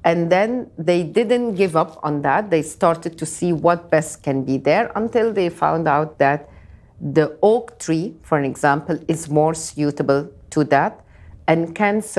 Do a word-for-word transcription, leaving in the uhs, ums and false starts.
And then they didn't give up on that. They started to see what best can be there until they found out that the oak tree, for example, is more suitable to that and can